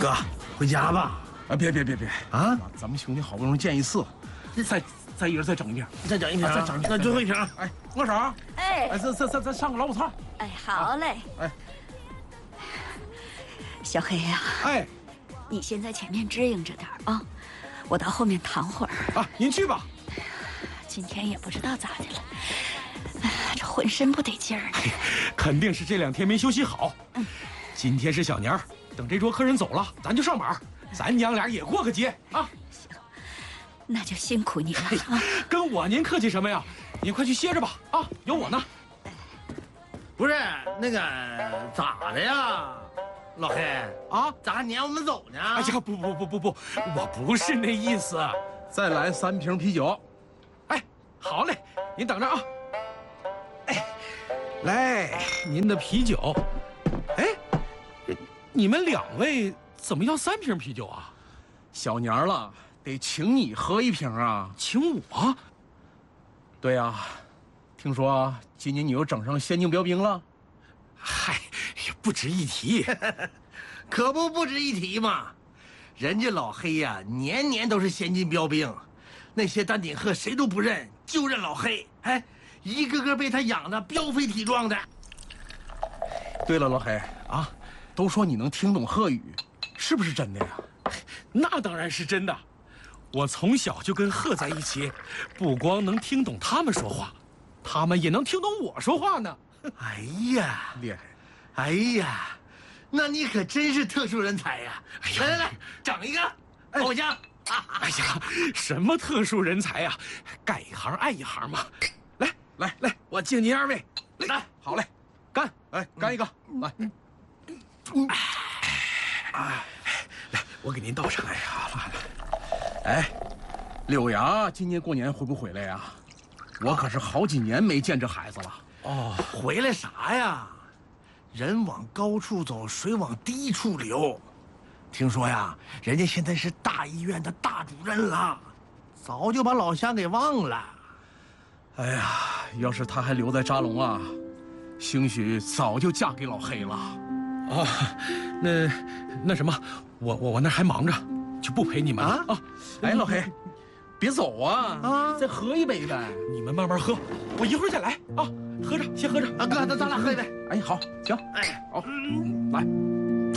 哥，回家吧。 啊，别啊！ 咱们兄弟好不容易见一次，再一人再整一瓶， 再整一瓶，再整，那最后一瓶。 哎，我嫂， 哎， 咱上个老虎套。 哎，好嘞。 哎， 小黑呀， 哎， 你先在前面支应着点啊，我到后面躺会儿。 啊，您去吧。 今天也不知道咋的了，这浑身不得劲儿呢。 肯定是这2天没休息好。今天是小年儿，等这桌客人走了，咱就上马，咱娘俩也过个节啊。 行，那就辛苦你了啊。 跟您客气什么呀？您快去歇着吧啊，有我呢。 不是那个咋的呀，老黑啊， 咋还撵我们走呢？ 哎呀，不，我不是那意思。再来3瓶啤酒。哎，好嘞，您等着啊。哎，来您的啤酒。哎，你们2位怎么要3瓶啤酒啊？小年儿了，得请你喝1瓶啊。请我？对呀，听说今年你又整上先进标兵了。嗨，也不值一提。 可不值一提嘛。人家老黑呀，年年都是先进标兵，那些丹顶鹤谁都不认，就认老黑。哎，一个个被他养的膘肥体壮的。 对了，老黑啊，都说你能听懂鹤语，是不是真的呀？那当然是真的，我从小就跟鹤在一起，不光能听懂他们说话，他们也能听懂我说话呢。 哎呀， 厉害！ 哎呀，那你可真是特殊人才呀！来，整一个，偶像。 哎呀，什么特殊人才呀？干一行爱一行嘛。来，我敬您2位。来，好嘞，干！来，干一个，来。来，我给您倒上。哎呀，哎，柳芽今年过年回不回来呀？我可是好几年没见这孩子了。 哦，回来啥呀？人往高处走，水往低处流。听说呀，人家现在是大医院的大主任了，早就把老乡给忘了。 哎呀，要是他还留在扎龙啊，兴许早就嫁给老黑了。哦，那什么，我那还忙着，就不陪你们了啊。哎，老黑，别走啊！再喝一杯呗。你们慢慢喝，我一会儿再来啊。喝着，先喝着。 啊，哥，那咱俩喝一杯。 哎，好，行，哎，好，来。